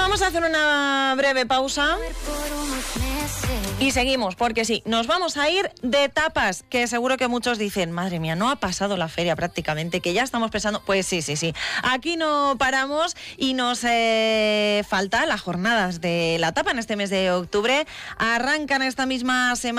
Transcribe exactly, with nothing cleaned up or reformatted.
Vamos a hacer una breve pausa y seguimos, porque sí, nos vamos a ir de tapas, que seguro que muchos dicen, madre mía, no ha pasado la feria prácticamente, que ya estamos pensando, pues sí, sí, sí, aquí no paramos y nos eh, falta las jornadas de la tapa en este mes de octubre, arrancan esta misma semana.